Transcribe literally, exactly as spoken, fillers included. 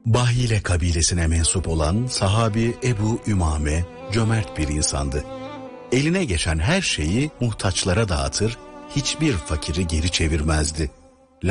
Bahile kabilesine mensup olan sahabi Ebu Ümame cömert bir insandı. Eline geçen her şeyi muhtaçlara dağıtır, hiçbir fakiri geri çevirmezdi.